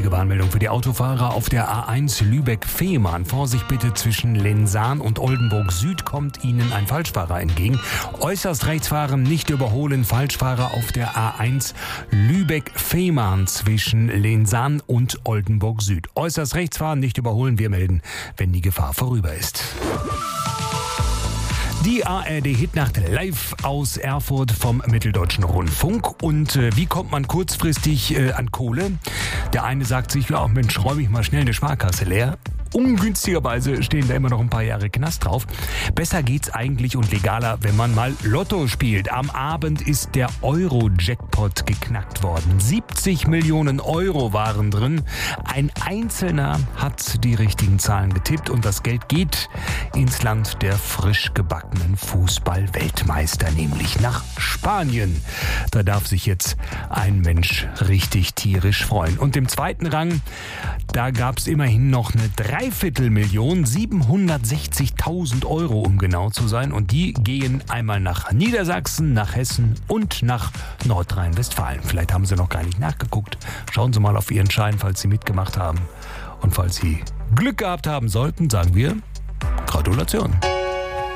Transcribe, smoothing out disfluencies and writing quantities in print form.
ungünstige Warnmeldung für die Autofahrer auf der A1 Lübeck-Fehmarn. Vorsicht bitte, zwischen Lensahn und Oldenburg Süd kommt Ihnen ein Falschfahrer entgegen. Äußerst rechts fahren, nicht überholen. Falschfahrer auf der A1 Lübeck-Fehmarn zwischen Lensahn und Oldenburg Süd. Äußerst rechts fahren, nicht überholen. Wir melden, wenn die Gefahr vorüber ist. Die ARD-Hitnacht live aus Erfurt vom Mitteldeutschen Rundfunk. Und wie kommt man kurzfristig an Kohle? Der eine sagt sich, ja Mensch, räume ich mal schnell eine Sparkasse leer. Ungünstigerweise stehen da immer noch ein paar Jahre Knast drauf. Besser geht's eigentlich und legaler, wenn man mal Lotto spielt. Am Abend ist der Euro-Jackpot geknackt worden. 70 Millionen Euro waren drin. Ein Einzelner hat die richtigen Zahlen getippt und das Geld geht ins Land der frisch gebackenen Fußball-Weltmeister, nämlich nach Spanien. Da darf sich jetzt ein Mensch richtig tierisch freuen. Und im zweiten Rang, da gab's immerhin noch eine 250.000, 760.000 Euro, um genau zu sein. Und die gehen einmal nach Niedersachsen, nach Hessen und nach Nordrhein-Westfalen. Vielleicht haben Sie noch gar nicht nachgeguckt. Schauen Sie mal auf Ihren Schein, falls Sie mitgemacht haben. Und falls Sie Glück gehabt haben sollten, sagen wir Gratulation.